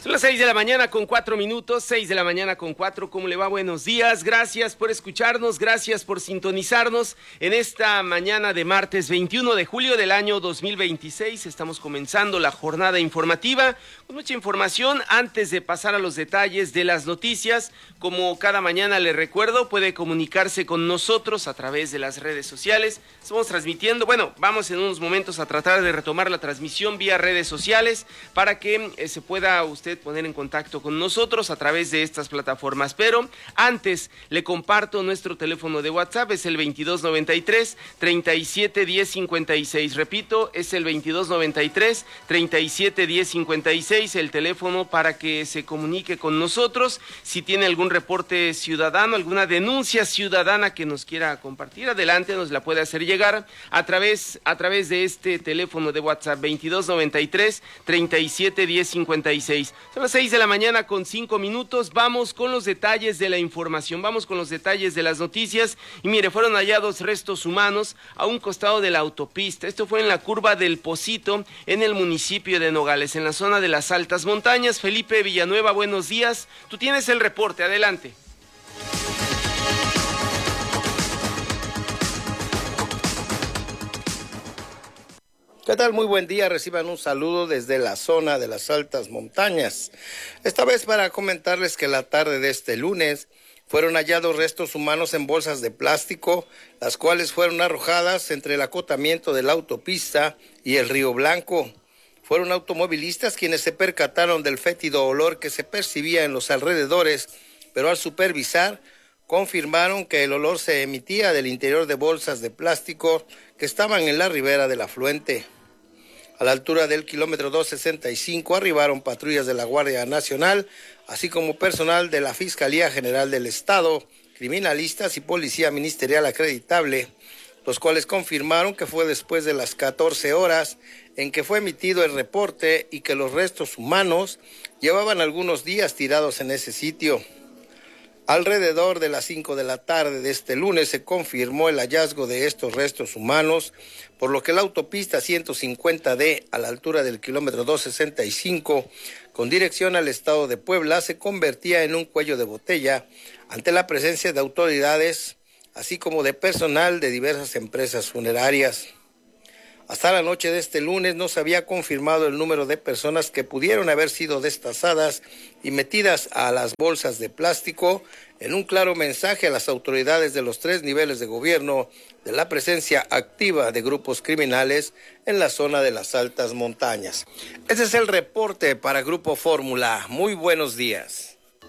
Son las 6 de la mañana con 4 minutos, 6 de la mañana con 4. ¿Cómo le va? Buenos días, gracias por escucharnos, gracias por sintonizarnos en esta mañana de martes 21 de julio del año 2026. Estamos comenzando la jornada informativa con mucha información. Antes de pasar a los detalles de las noticias, como cada mañana le recuerdo, puede comunicarse con nosotros a través de las redes sociales. Estamos transmitiendo, vamos en unos momentos a tratar de retomar la transmisión vía redes sociales para que se pueda usted poner en contacto con nosotros a través de estas plataformas, pero antes le comparto nuestro teléfono de WhatsApp, es el 2293-371056, repito, es el 2293-371056, el teléfono para que se comunique con nosotros, si tiene algún reporte ciudadano, alguna denuncia ciudadana que nos quiera compartir, adelante, nos la puede hacer llegar a través de este teléfono de WhatsApp, 2293-371056. Son las 6 de la mañana con 5 minutos, vamos con los detalles de la información, vamos con los detalles de las noticias. Y mire, fueron hallados restos humanos a un costado de la autopista. Esto fue en la curva del Pocito, en el municipio de Nogales, en la zona de las altas montañas. Felipe Villanueva, buenos días, tú tienes el reporte, adelante. ¿Qué tal? Muy buen día, reciban un saludo desde la zona de las altas montañas. Esta vez para comentarles que la tarde de este lunes fueron hallados restos humanos en bolsas de plástico, las cuales fueron arrojadas entre el acotamiento de la autopista y el Río Blanco. Fueron automovilistas quienes se percataron del fétido olor que se percibía en los alrededores, pero al supervisar confirmaron que el olor se emitía del interior de bolsas de plástico que estaban en la ribera del afluente. A la altura del kilómetro 265 arribaron patrullas de la Guardia Nacional, así como personal de la Fiscalía General del Estado, criminalistas y policía ministerial acreditable, los cuales confirmaron que fue después de las 14 horas en que fue emitido el reporte y que los restos humanos llevaban algunos días tirados en ese sitio. Alrededor de las 5 de la tarde de este lunes se confirmó el hallazgo de estos restos humanos, por lo que la autopista 150D a la altura del kilómetro 265, con dirección al estado de Puebla, se convertía en un cuello de botella ante la presencia de autoridades, así como de personal de diversas empresas funerarias. Hasta la noche de este lunes no se había confirmado el número de personas que pudieron haber sido destazadas y metidas a las bolsas de plástico, en un claro mensaje a las autoridades de los 3 niveles de gobierno de la presencia activa de grupos criminales en la zona de las altas montañas. Ese es el reporte para Grupo Fórmula. Muy buenos días.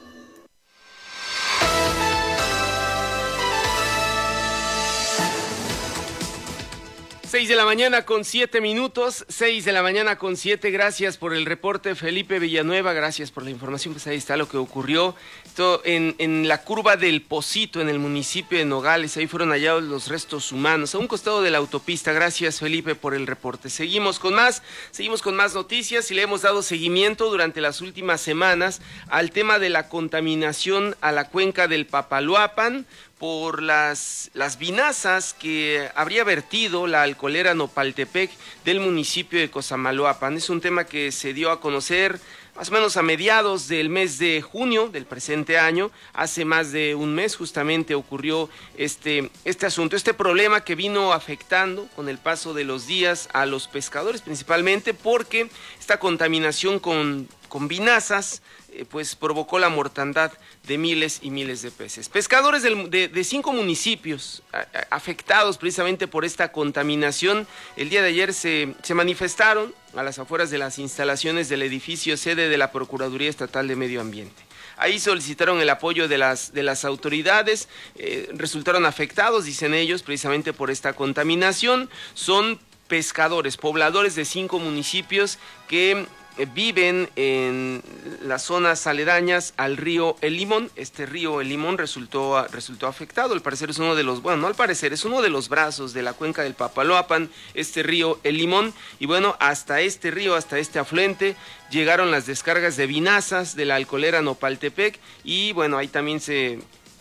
6 de la mañana con 7 minutos, 6 de la mañana con 7, gracias por el reporte Felipe Villanueva, gracias por la información, pues ahí está lo que ocurrió. Esto en la curva del Pocito, en el municipio de Nogales, ahí fueron hallados los restos humanos, a un costado de la autopista. Gracias Felipe por el reporte. Seguimos con más noticias y le hemos dado seguimiento durante las últimas semanas al tema de la contaminación a la cuenca del Papaloapan, por las vinazas que habría vertido la alcoholera Nopaltepec del municipio de Cosamaloapan. Es un tema que se dio a conocer más o menos a mediados del mes de junio del presente año. Hace más de un mes justamente ocurrió este asunto, este problema que vino afectando con el paso de los días a los pescadores, principalmente porque esta contaminación con vinazas pues provocó la mortandad de miles y miles de peces. Pescadores de 5 municipios afectados precisamente por esta contaminación, el día de ayer se manifestaron a las afueras de las instalaciones del edificio sede de la Procuraduría Estatal de Medio Ambiente. Ahí solicitaron el apoyo de las autoridades, resultaron afectados, dicen ellos, precisamente por esta contaminación. Son pescadores, pobladores de 5 municipios que viven en las zonas aledañas al río El Limón. Este río El Limón resultó afectado. Al parecer es uno de los, es uno de los brazos de la cuenca del Papaloapan, este río El Limón. Y bueno, hasta este río, hasta este afluente, llegaron las descargas de vinazas de la alcoholera Nopaltepec. Y bueno, ahí también se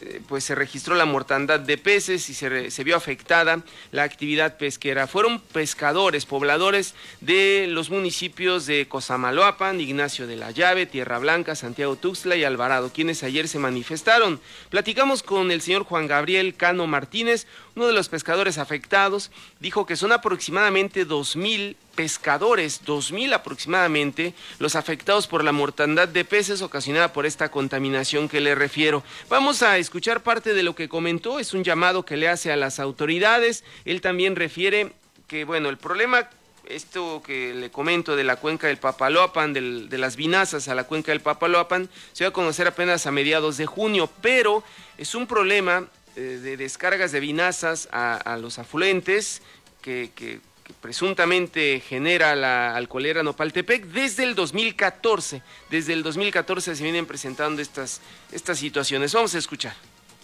pues se registró la mortandad de peces y se vio afectada la actividad pesquera. Fueron pescadores, pobladores de los municipios de Cosamaloapan, Ignacio de la Llave, Tierra Blanca, Santiago Tuxtla y Alvarado, quienes ayer se manifestaron. Platicamos con el señor Juan Gabriel Cano Martínez, uno de los pescadores afectados. Dijo que son aproximadamente 2,000 pescadores, 2,000 aproximadamente, los afectados por la mortandad de peces ocasionada por esta contaminación que le refiero. Vamos a escuchar parte de lo que comentó, es un llamado que le hace a las autoridades. Él también refiere que, bueno, el problema, esto que le comento de la cuenca del Papaloapan, de las vinazas a la cuenca del Papaloapan, se va a conocer apenas a mediados de junio, pero es un problema de descargas de vinazas a los afluentes que presuntamente genera la alcoholera Nopaltepec desde el 2014. Desde el 2014 se vienen presentando estas situaciones. Vamos a escuchar.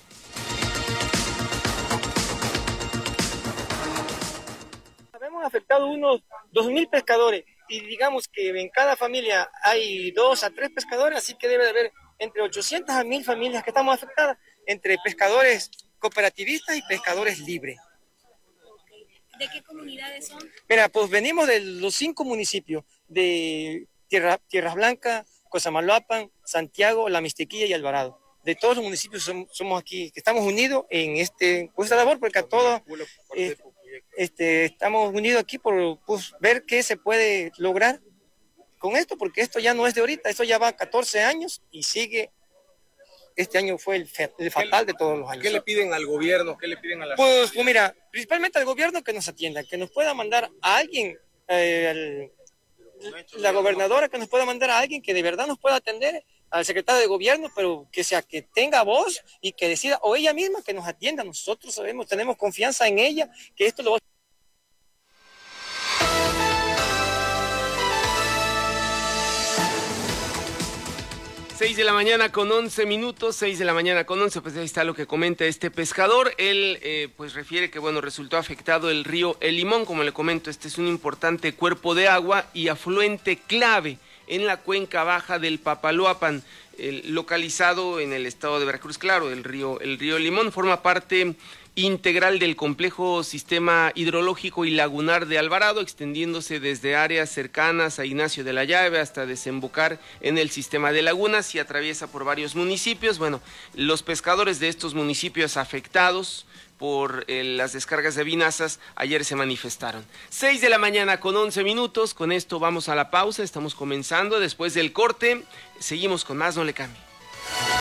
Hemos afectado unos 2,000 pescadores y digamos que en cada familia hay 2 a 3 pescadores, así que debe de haber entre 800 a 1,000 familias que estamos afectadas, entre pescadores cooperativistas y pescadores libres. ¿De qué comunidades son? Mira, pues venimos de los 5 municipios, de Tierra Blanca, Cosamaloapan, Santiago, La Mixtequilla y Alvarado. De todos los municipios somos aquí, que estamos unidos en esta labor, porque a todos estamos unidos aquí por ver qué se puede lograr con esto, porque esto ya no es de ahorita, esto ya va 14 años y sigue. Este año fue el fatal de todos los años. ¿Qué le piden al gobierno? ¿Qué le piden a la Pues mira, principalmente al gobierno que nos atienda, que nos pueda mandar a alguien, la gobernadora que nos pueda mandar a alguien que de verdad nos pueda atender, al secretario de gobierno, pero que tenga voz y que decida, o ella misma que nos atienda. Nosotros sabemos, tenemos confianza en ella, que esto lo va a... 6 de la mañana con 11 minutos, 6 de la mañana con 11, pues ahí está lo que comenta este pescador. Él pues refiere que, bueno, resultó afectado el río El Limón, como le comento, este es un importante cuerpo de agua y afluente clave en la cuenca baja del Papaloapan, localizado en el estado de Veracruz. Claro, el río Limón forma parte integral del complejo sistema hidrológico y lagunar de Alvarado, extendiéndose desde áreas cercanas a Ignacio de la Llave hasta desembocar en el sistema de lagunas y atraviesa por varios municipios. Bueno, los pescadores de estos municipios afectados por las descargas de vinazas ayer se manifestaron. 6 de la mañana con 11 minutos, con esto vamos a la pausa, estamos comenzando, después del corte seguimos con más, no le cambie.